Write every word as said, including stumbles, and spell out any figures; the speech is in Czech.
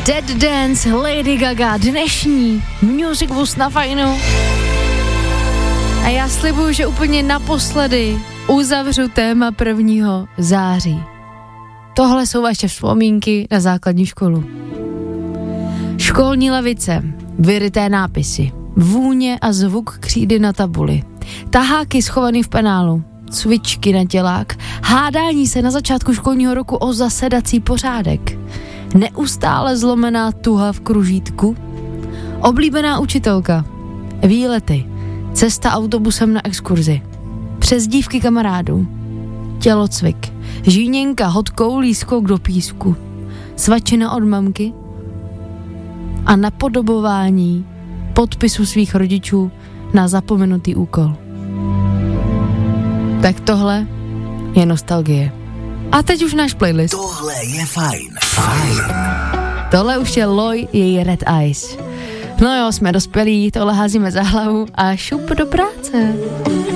Dead Dance, Lady Gaga, dnešní Music Bus na Fajnu. A já slibuju, že úplně naposledy uzavřu téma prvního září. Tohle jsou vaše vzpomínky na základní školu. Školní lavice, vyryté nápisy, vůně a zvuk křídy na tabuli, taháky schovaný v penálu, cvičky na tělák, hádání se na začátku školního roku o zasedací pořádek, neustále zlomená tuha v kružítku, oblíbená učitelka, výlety, cesta autobusem na exkurzi, přezdívky kamarádů, tělocvik, žíněnka hodkou skok do písku, svačina od mamky a napodobování podpisu svých rodičů na zapomenutý úkol. Tak tohle je nostalgie. A teď už náš playlist. Tohle je fajn. Fajn. Tohle už je Loj, její Red Eyes. No jo, jsme dospělí, tohle házíme za hlavu a šup do práce.